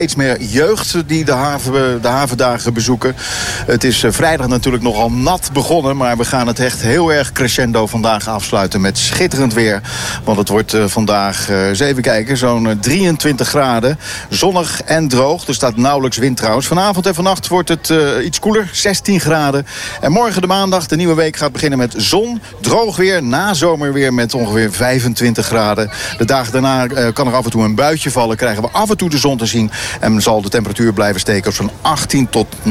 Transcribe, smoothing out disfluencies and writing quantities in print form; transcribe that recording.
Steeds meer jeugd die de havendagen bezoeken. Het is vrijdag natuurlijk nogal nat begonnen, maar we gaan het echt heel erg crescendo vandaag afsluiten met schitterend weer. Want het wordt vandaag, eens even kijken, zo'n 23 graden. Zonnig en droog. Er staat nauwelijks wind trouwens. Vanavond en vannacht wordt het iets koeler, 16 graden. En morgen de maandag, de nieuwe week, gaat beginnen met zon, droog weer, nazomerweer met ongeveer 25 graden. De dagen daarna kan er af en toe een buitje vallen, krijgen we af en toe de zon te zien. En zal de temperatuur blijven steken op zo'n 18 tot